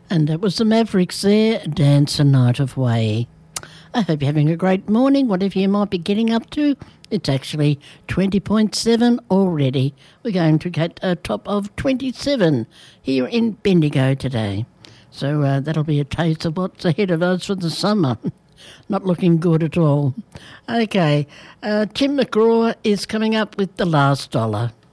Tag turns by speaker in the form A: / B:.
A: And that was the Mavericks there, Dance a Night of Way. I hope you're having a great morning, whatever you might be getting up to. It's actually 20.7 already. We're going to get a top of 27 here in Bendigo today. So that'll be a taste of what's ahead of us for the summer. Not looking good at all. Okay, Tim McGraw is coming up with The Last Dollar.